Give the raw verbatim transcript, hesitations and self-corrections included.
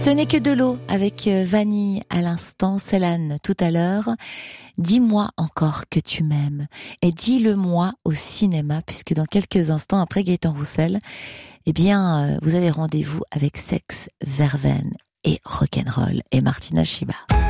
Ce n'est que de l'eau avec Vanille à l'instant, Céline tout à l'heure. Dis-moi encore que tu m'aimes et dis-le-moi au cinéma, puisque dans quelques instants après Gaëtan Roussel, eh bien, vous avez rendez-vous avec Sexe, Verveine et Rock'n'Roll et Martina Chiba.